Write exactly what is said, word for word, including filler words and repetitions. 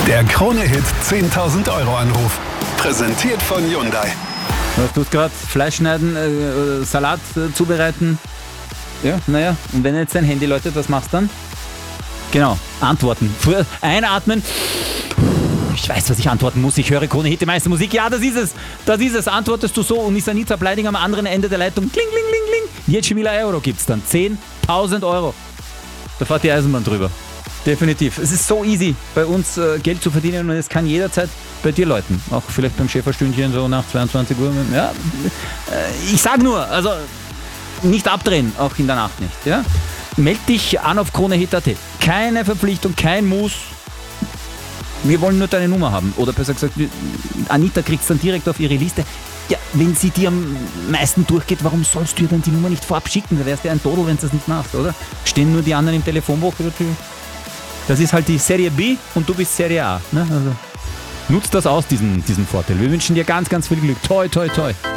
Der Krone-Hit zehntausend Euro Anruf. Präsentiert von Hyundai. Was tust gerade? Fleisch schneiden, äh, Salat äh, zubereiten. Ja, naja. Und wenn jetzt dein Handy läutet, was machst du dann? Genau, antworten. Früher einatmen. Ich weiß, was ich antworten muss. Ich höre Krone-Hit, die meiste Musik. Ja, das ist es. Das ist es. Antwortest du so und ist Anita Bleidinger am anderen Ende der Leitung. Kling, kling, kling, kling. Jetzt schon wieder Euro gibt's dann. zehntausend Euro. Da fährt die Eisenbahn drüber. Definitiv. Es ist so easy, bei uns äh, Geld zu verdienen und es kann jederzeit bei dir läuten. Auch vielleicht beim Schäferstündchen so nach zweiundzwanzig Uhr. Ja, äh, ich sag nur, also nicht abdrehen, auch in der Nacht nicht. Ja? Meld dich an auf Krone-Hit punkt at. Keine Verpflichtung, kein Muss. Wir wollen nur deine Nummer haben. Oder besser gesagt, Anita kriegt es dann direkt auf ihre Liste. Ja, wenn sie dir am meisten durchgeht, warum sollst du ihr dann die Nummer nicht vorab schicken? Da wärst du ja ein Todel, wenn du das nicht machst, oder? Stehen nur die anderen im Telefonbuch. Das ist halt die Serie B und du bist Serie A. Ne? Also, nutzt das aus, diesen, diesen Vorteil. Wir wünschen dir ganz, ganz viel Glück. Toi, toi, toi.